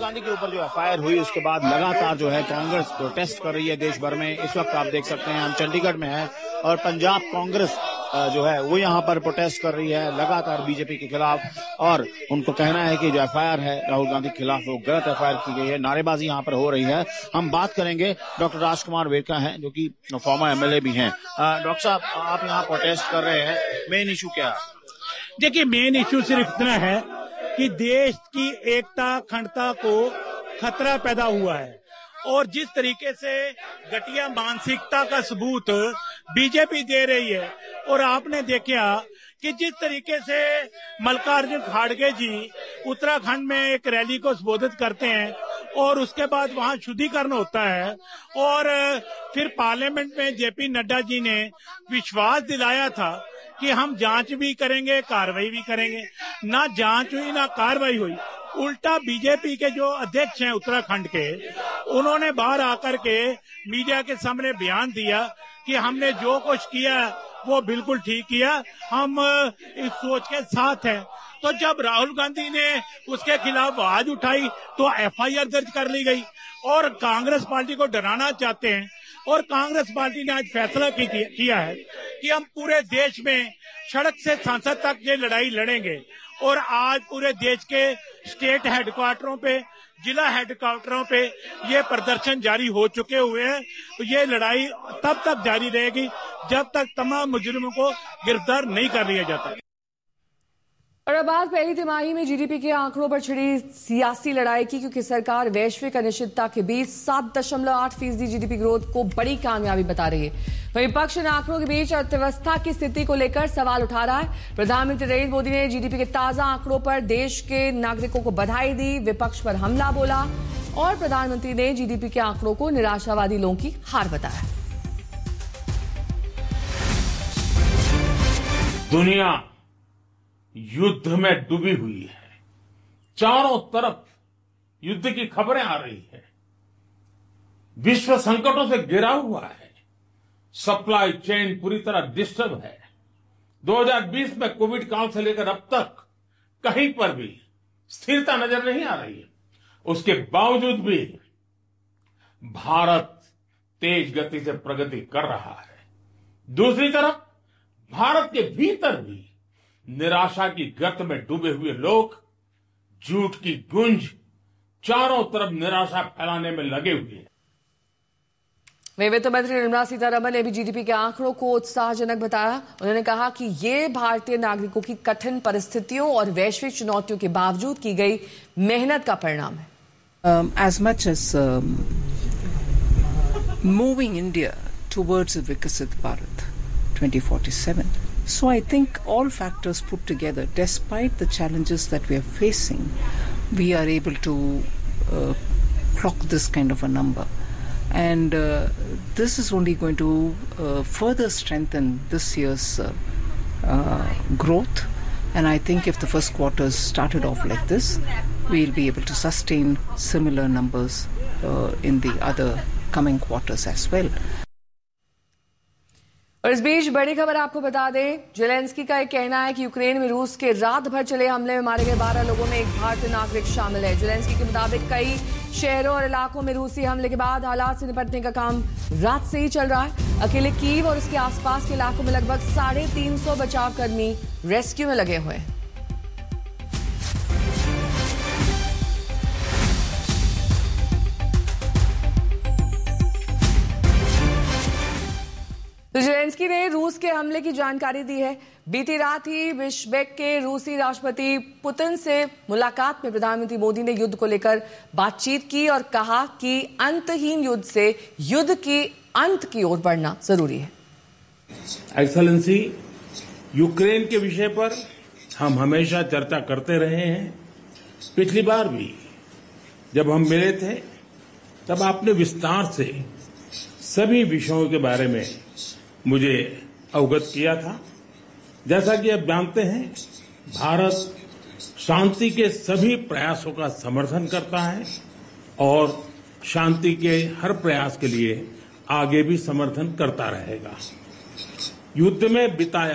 गांधी के ऊपर जो एफआईआर हुई उसके बाद लगातार जो है कांग्रेस प्रोटेस्ट कर रही है देश भर में। इस वक्त आप देख सकते हैं हम चंडीगढ़ में हैं और पंजाब कांग्रेस जो है वो यहाँ पर प्रोटेस्ट कर रही है लगातार बीजेपी के खिलाफ, और उनको कहना है कि जो एफआईआर है राहुल गांधी के खिलाफ वो गलत एफआईआर की गई है। नारेबाजी यहाँ पर हो रही है। हम बात करेंगे, डॉक्टर राजकुमार वेरका हैं जो कि फॉर्मर एमएलए भी हैं। डॉक्टर साहब, आप यहाँ प्रोटेस्ट कर रहे हैं, मेन इशू क्या है? देखिए, मेन इशू सिर्फ इतना है कि देश की एकता अखंडता को खतरा पैदा हुआ है, और जिस तरीके से घटिया मानसिकता का सबूत बीजेपी दे रही है, और आपने देखा कि जिस तरीके से मल्लिकार्जुन खड़गे जी उत्तराखंड में एक रैली को संबोधित करते हैं और उसके बाद वहां शुद्धिकरण होता है, और फिर पार्लियामेंट में जेपी नड्डा जी ने विश्वास दिलाया था कि हम जांच भी करेंगे, कार्रवाई भी करेंगे। ना जांच हुई ना कार्रवाई हुई। उल्टा बीजेपी के जो अध्यक्ष हैं उत्तराखंड के, उन्होंने बाहर आकर के मीडिया के सामने बयान दिया कि हमने जो कुछ किया वो बिल्कुल ठीक किया, हम इस सोच के साथ हैं। तो जब राहुल गांधी ने उसके खिलाफ आवाज उठाई तो एफआईआर दर्ज कर ली गई, और कांग्रेस पार्टी को डराना चाहते हैं। और कांग्रेस पार्टी ने आज फैसला किया है कि हम पूरे देश में सड़क से संसद तक ये लड़ाई लड़ेंगे, और आज पूरे देश के स्टेट हेडक्वार्टरों पे, जिला हेडक्वार्टरों पे ये प्रदर्शन जारी हो चुके हुए हैं। तो ये लड़ाई तब तक जारी रहेगी जब तक तमाम मुजरिमों को गिरफ्तार नहीं कर लिया जाता। और अब बात पहली तिमाही में जीडीपी के आंकड़ों पर छिड़ी सियासी लड़ाई की, क्योंकि सरकार वैश्विक अनिश्चितता के बीच 7.8% जीडीपी ग्रोथ को बड़ी कामयाबी बता रही है। वहीं विपक्ष इन आंकड़ों के बीच अर्थव्यवस्था की स्थिति को लेकर सवाल उठा रहा है। प्रधानमंत्री नरेंद्र मोदी ने जीडीपी के ताजा आंकड़ों पर देश के नागरिकों को बधाई दी, विपक्ष पर हमला बोला, और प्रधानमंत्री ने जीडीपी के आंकड़ों को निराशावादी लोगों की हार बताया। दुनिया युद्ध में डूबी हुई है, चारों तरफ युद्ध की खबरें आ रही है, विश्व संकटों से घिरा हुआ है, सप्लाई चेन पूरी तरह डिस्टर्ब है। 2020 में कोविड काल से लेकर अब तक कहीं पर भी स्थिरता नजर नहीं आ रही है। उसके बावजूद भी भारत तेज गति से प्रगति कर रहा है। दूसरी तरफ भारत के भीतर भी निराशा की गर्त में डूबे हुए लोग झूठ की गुंज चारों तरफ निराशा फैलाने में लगे हुए हैं। वित्त मंत्री निर्मला सीतारमण ने भी जीडीपी के आंकड़ों को उत्साहजनक बताया। उन्होंने कहा कि ये भारतीय नागरिकों की कठिन परिस्थितियों और वैश्विक चुनौतियों के बावजूद की गई मेहनत का परिणाम है। As much as moving India towards a Viksit Bharat 2047. So I think all factors put together, despite the challenges that we are facing, we are able to clock this kind of a number. And this is only going to further strengthen this year's growth. And I think if the first quarter started off like this, we'll be able to sustain similar numbers in the other coming quarters as well. और इस बीच बड़ी खबर आपको बता दें, Zelensky का एक कहना है कि यूक्रेन में रूस के रात भर चले हमले में मारे गए 12 लोगों में एक भारतीय नागरिक शामिल है। जेलेंस्की के मुताबिक कई शहरों और इलाकों में रूसी हमले के बाद हालात से निपटने का काम रात से ही चल रहा है। अकेले कीव और उसके आसपास के इलाकों में लगभग 350 बचाव कर्मी रेस्क्यू में लगे हुए हैं। तो जेलेंस्की ने रूस के हमले की जानकारी दी है। बीती रात ही बिश्केक के रूसी राष्ट्रपति पुतिन से मुलाकात में प्रधानमंत्री मोदी ने युद्ध को लेकर बातचीत की और कहा कि अंतहीन युद्ध से युद्ध की अंत की ओर बढ़ना जरूरी है। एक्सेलेंसी, यूक्रेन के विषय पर हम हमेशा चर्चा करते रहे हैं। पिछली बार भी जब हम मिले थे तब आपने विस्तार से सभी विषयों के बारे में मुझे अवगत किया था। जैसा कि आप जानते हैं, भारत शांति के सभी प्रयासों का समर्थन करता है और शांति के हर प्रयास के लिए आगे भी समर्थन करता रहेगा। युद्ध में बिताया